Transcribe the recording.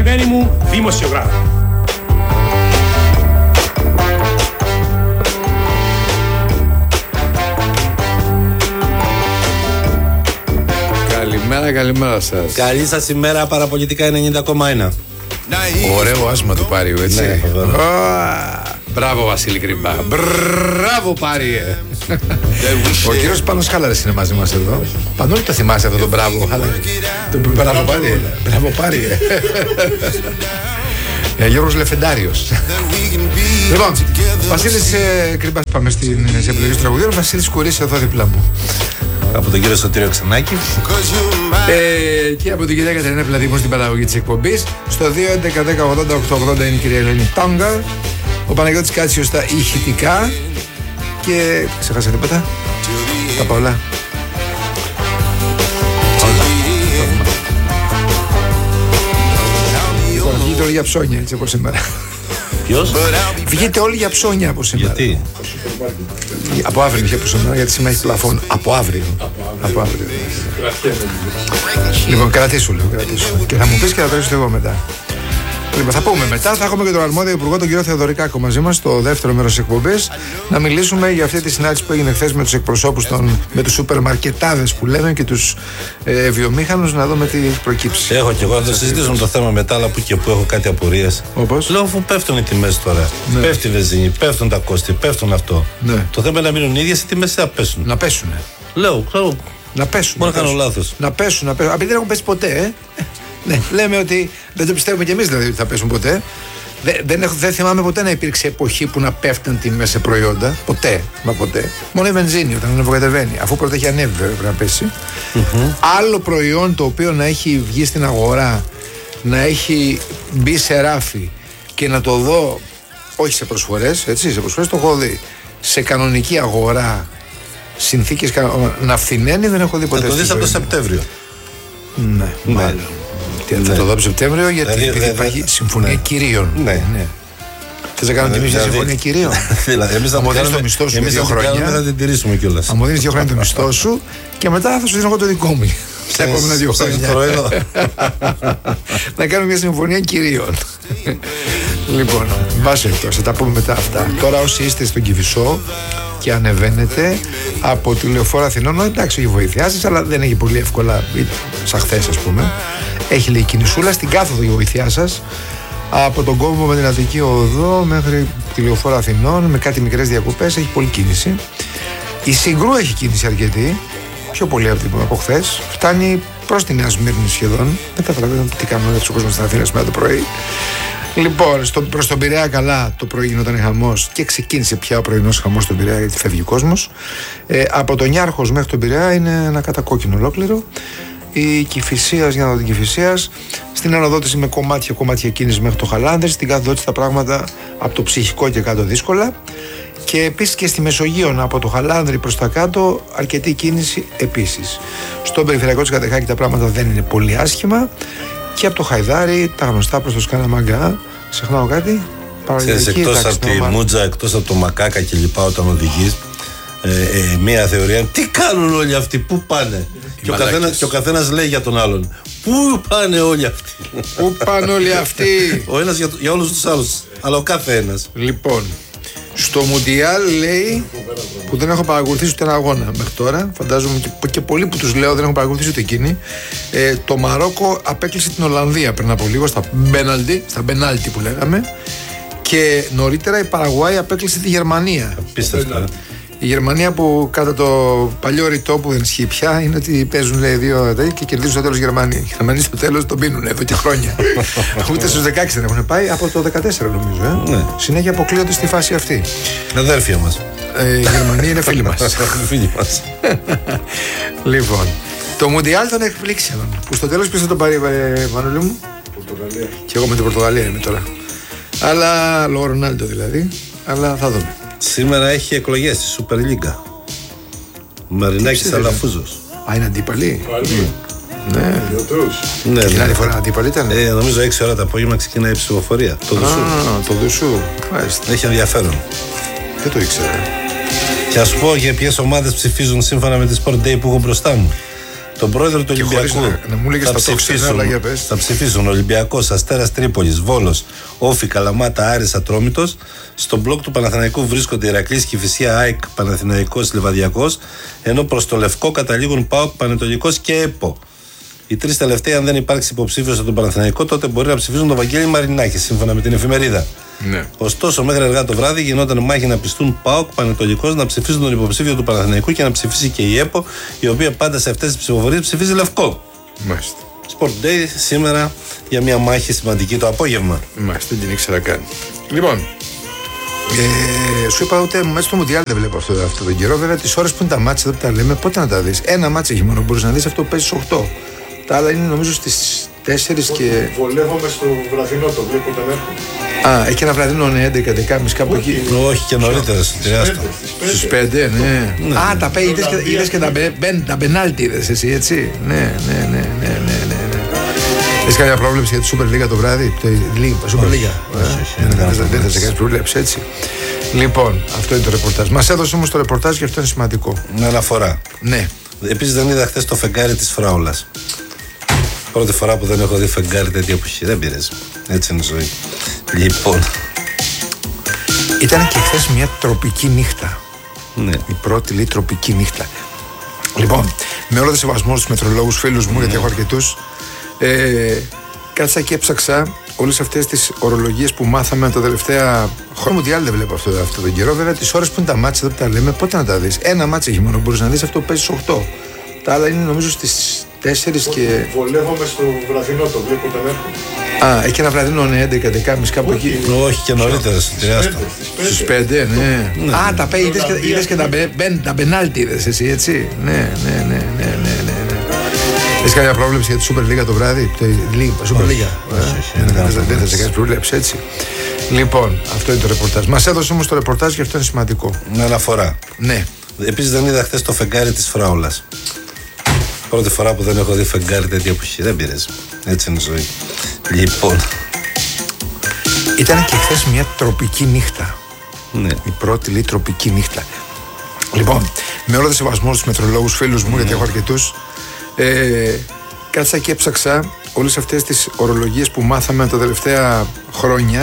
αγαπημένοι μου δημοσιογράφοι. Καλημέρα σας. Καλή σας ημέρα, παραπολιτικά 90,1. Ωραίο άσμα του Πάριου, έτσι. Ναι, μπράβο Βασίλη Κρυμπά. Μπράβο Πάριε. Ο κύριος Πάνος Χάλαρης είναι μαζί μας εδώ. Πανόλη το θυμάσαι αυτό το μπράβο Χάλαρη. Μπράβο Πάριε. Μπράβο Πάριε. Γιώργος Λεφεντάριος. Λοιπόν, Βασίλης Κρυμπάς, πάμε στις επιλογές του τραγουδιού. Βασίλης Κουρής εδώ δίπλα μου. Από τον κύριο Σωτήριο Ξενάκη. Και από την κυρία Κατερίνα Πλατήμου στην παραγωγή της εκπομπής. Στο 2.11.10.80.880 είναι η κυρία Ελένη Τάγκα. Ο Παναγιώτης Κάτσιος στα ηχητικά. Και ξεχάσα τίποτα. Τα πάω όλα. Βγείτε όλοι για ψώνια έτσι από σήμερα. Ποιος? Βγείτε όλοι για ψώνια από σήμερα. Γιατί? Από αύριο είχε από σήμερα, γιατί σήμερα έχει πλαφόν. Από αύριο. Λοιπόν, κρατήσου λίγο, κρατήσου. Και θα μου πεις και θα το ρίξω εγώ μετά. Λοιπόν, θα πούμε μετά, θα έχουμε και τον αρμόδιο υπουργό, τον κύριο Θεοδωρικάκο, μαζί μας στο δεύτερο μέρος της εκπομπής, να μιλήσουμε για αυτή τη συνάντηση που έγινε χθες με τους εκπροσώπους με τους σούπερ μαρκετάδες που λέμε και τους βιομήχανους, να δούμε τι έχει προκύψει. Έχω και εγώ, θα το συζητήσουμε το θέμα μετά, αλλά που και που έχω κάτι απορίες. Όπως? Λέω, αφού πέφτουν οι τιμές τώρα. Ναι. Πέφτει η βενζίνη, πέφτουν τα κόστη, πέφτουν αυτό. Ναι. Το θέμα είναι να μείνουν οι ίδιες, οι τιμές θα πέσουν. Να πέσουν. Λέω, ξέρω. Να πέσουν. Μπορεί να κάνω λάθος. Να πέσουν. Επειδή δεν έχουν πέσει ποτέ, ναι, λέμε ότι δεν το πιστεύουμε κι εμείς δηλαδή ότι θα πέσουν ποτέ. Δεν θυμάμαι ποτέ να υπήρξε εποχή που να πέφτουν τιμές σε προϊόντα. Ποτέ. Μα ποτέ. Μόνο η βενζίνη όταν ανεβοκατεβαίνει. Αφού πρώτα έχει ανέβει, βέβαια πρέπει να πέσει. Άλλο προϊόν το οποίο να έχει βγει στην αγορά, να έχει μπει σε ράφι και να το δω, όχι σε προσφορές, έτσι, σε προσφορές το έχω δει. Σε κανονική αγορά, συνθήκες να φθηνένει, δεν έχω δει ποτέ. Θα το δεις από το Σεπτέμβριο. Ναι, μάλλον. Θα το δω από Σεπτέμβριο, γιατί επειδή υπάρχει συμφωνία κυρίων. Ναι. Θες να κάνουμε και εμείς μια συμφωνία κυρίων? Εμείς θα μου δίνεις το μισθό σου για 2 χρόνια. Θα την τηρήσουμε κιόλας. Θα μου δίνεις 2 χρόνια το μισθό σου και μετά θα σου δίνω εγώ το δικό μου. Σε επόμενα 2 χρόνια. Να κάνουμε μια συμφωνία κυρίων. Λοιπόν, βάσει εκτός, θα τα πούμε μετά αυτά. Τώρα όσοι είστε στον Κηφισό και ανεβαίνετε από τη Λεωφόρο Αθηνών, εντάξει, έχει βοηθειά σας, αλλά δεν έχει πολύ εύκολα, σαν χθες ας πούμε. Έχει λίγη κινησούλα στην κάθοδο η βοηθειά σας. Από τον κόμβο με την Αττική Οδό μέχρι τη Λεωφόρο Αθηνών, με κάτι μικρές διακοπές, έχει πολλή κίνηση. Η Συγκρού έχει κίνηση αρκετή, πιο πολύ από χθες. Φτάνει προς τη Νέα Σμύρνη σχεδόν. Δεν καταλαβαίνω τι κάνουν ο κόσμος στην Αθήνα σήμερα το πρωί. Λοιπόν, προς τον Πειραιά καλά, το πρωί γινόταν χαμός και ξεκίνησε πια ο πρωινός χαμός στον Πειραιά, γιατί φεύγει ο κόσμος. Από τον Νιάρχος μέχρι τον Πειραιά είναι ένα κατακόκκινο ολόκληρο. Η Κηφισίας, για να δω την Κηφισίας, στην αναδότηση με κομμάτια κίνηση μέχρι το Χαλάνδρη, στην καθοδότηση τα πράγματα από το Ψυχικό και κάτω δύσκολα. Και επίσης και στη Μεσογείο, από το Χαλάνδρη προς τα κάτω, αρκετή κίνηση επίσης. Στον περιφερειακό της Κατεχάκη τα πράγματα δεν είναι πολύ άσχημα. Και από το Χαϊδάρι, τα γνωστά προς το Σκαναμαγκά. Ξεχνάω κάτι? Εκτός από τη Μούτζα, εκτός από το Μακάκα και λοιπά, όταν οδηγείς, μία θεωρία, τι κάνουν όλοι αυτοί, πού πάνε? Και ο καθένας λέει για τον άλλον, πού πάνε όλοι αυτοί? Πού πάνε όλοι αυτοί? Ο ένας για όλους τους άλλους, αλλά ο κάθε ένας. Λοιπόν, στο Μουντιάλ λέει, που δεν έχω παρακολουθήσει ούτε ένα αγώνα μέχρι τώρα, φαντάζομαι και πολλοί που τους λέω δεν έχω παρακολουθήσει ούτε εκείνοι, το Μαρόκο απέκλεισε την Ολλανδία πριν από λίγο στα πενάλτι που λέγαμε, και νωρίτερα η Παραγουάη απέκλεισε τη Γερμανία. Απίστευτα. Η Γερμανία που κατά το παλιό ρητό που δεν ισχύει πια είναι ότι παίζουν 2 και κερδίζουν στο τέλος η Γερμανία. Οι Γερμανοί στο τέλος τον πίνουν εδώ και χρόνια. Ούτε στους 16 δεν έχουν πάει, από το 14 νομίζω. Ναι. Συνέχεια αποκλείονται στη φάση αυτή. Αδέρφια μας. Η Γερμανία είναι φίλοι μας. Φίλοι μας. Λοιπόν, το Μουντιάλ τον εκπλήξει αυτόν. Που στο τέλος ποιος θα τον πάρει, Μανώλη μου? Πορτογαλία. Και εγώ με την Πορτογαλία είμαι τώρα. Αλλά λόγω Ρονάλντο δηλαδή. Αλλά θα δούμε. Σήμερα έχει εκλογές στη Super League. Μαρινάκης Αλαφούζος. Α, είναι αντίπαλοι. Ναι. Ναι, Την άλλη φορά αντίπαλοι ήταν. Νομίζω 6 ώρα το απόγευμα ξεκινάει η ψηφοφορία. Το Δουσού. Το Δουσού. Μάλιστα. Έχει ενδιαφέρον. Δεν το ήξερα. Και ας πω για ποιες ομάδες ψηφίζουν σύμφωνα με τη Sport Day που έχω μπροστά μου. τον πρόεδρο του Ολυμπιακού. Θα ψηφίσουν Ολυμπιακός, Αστέρας Τρίπολης, Βόλος, Όφη, Καλαμάτα, Άρης, Ατρόμητος. Στο μπλοκ του Παναθηναϊκού βρίσκονται Ηρακλής, Κηφισιά, ΑΕΚ, Παναθηναϊκός, Λιβαδιακός. Ενώ προς το Λευκό καταλήγουν ΠΑΟΚ, Πανετολικός και ΕΠΟ. Οι τρεις τελευταίοι, αν δεν υπάρξει υποψήφιος από τον Παναθηναϊκό, τότε μπορεί να ψηφίσουν τον Βαγγέλη Μαρινάκη, σύμφωνα με την εφημερίδα. Ναι. Ωστόσο, μέχρι αργά το βράδυ γινόταν μάχη να πιστούν ΠΑΟΚ, Πανετολικός, να ψηφίσουν τον υποψήφιο του Παναθηναϊκού και να ψηφίσει και η ΕΠΟ, η οποία πάντα σε αυτές τις ψηφοφορίες ψηφίζει Λευκό. Μάλιστα. Sport Day σήμερα για μια μάχη σημαντική το απόγευμα. Μάλιστα, δεν την ήξερα καν. Λοιπόν, σου είπα ούτε μέσα στο Μουντιάλ δεν βλέπω αυτό τον καιρό. Βέβαια, τις ώρες που είναι τα μάτσα δεν τα λέμε, πότε να τα δεις. Ένα μάτσα έχει μόνο, μπορείς να δεις, αυτό παίζει στις 8. Τα άλλα είναι νομίζω στις 4 και. Βολεύομαι στο βραδινό, το βλέπω όταν έρχομαι. Α, έχει ένα βραδινό, ναι, 11-11.30 κάπου εκεί. Όχι και νωρίτερα, στους 5, ναι. Α, τα είδες και τα πενάλτι, είδες εσύ, έτσι. Ναι. Έχεις καμιά πρόβλεψη για τη Super League το βράδυ? Super League. Δεν θα σε κάνεις πρόβλεψη, έτσι. Λοιπόν, αυτό είναι το ρεπορτάζ. Μας έδωσε όμως το ρεπορτάζ και αυτό είναι σημαντικό. Με αναφορά. Ναι. Επίσης δεν είδα χθες το φεγγάρι της Φράουλας. Πρώτη φορά που δεν έχω δει φεγγάρι τέτοια εποχή. Δεν πειράζει. Έτσι είναι η ζωή. Λοιπόν. Ήταν και χθες μια τροπική νύχτα. Ναι. Η πρώτη λέει τροπική νύχτα. Λοιπόν, με όλο το σεβασμό στους μετρολόγους φίλους μου, γιατί έχω αρκετούς, κάτσα και έψαξα όλες αυτές τις ορολογίες που μάθαμε τα τελευταία χρόνια. Μουντιάλ δεν βλέπω αυτό τον καιρό. Βέβαια, τις ώρες που είναι τα μάτσα δεν τα λέμε, πότε να τα δεις. Ένα μάτσα έχει μόνο, μπορείς να δεις, αυτό παίζει στις 8. Τα άλλα είναι νομίζω στις 4 και. Βολεύομαι στο βραδινό, το βλέπω όταν έρχομαι. Α, έχει ένα βραδινό, ναι, 11-11.30 κάπου εκεί. Όχι και νωρίτερα, στους 5, ναι. Α, τα είδες και τα πενάλτι, είδες εσύ, έτσι. Ναι. Έχεις καμιά πρόβλεψη για τη Super League το βράδυ? Super League. Δεν θα σε κάνεις πρόβλεψη, έτσι. Λοιπόν, αυτό είναι το ρεπορτάζ. Μας έδωσε όμως το ρεπορτάζ και αυτό είναι σημαντικό. Με αναφορά. Ναι. Επίσης δεν είδα χθες το φεγγάρι της Φράουλας. Πρώτη φορά που δεν έχω δει φεγγάρι τέτοια εποχή. Δεν πειράζει. Έτσι είναι η ζωή. Λοιπόν. Ήταν και χθες μια τροπική νύχτα. Ναι. Η πρώτη λέει τροπική νύχτα. Λοιπόν, με όλο το σεβασμό στους μετρολόγους φίλους μου, γιατί έχω αρκετούς, κάτσα και έψαξα όλες αυτές τις ορολογίες που μάθαμε τα τελευταία χρόνια.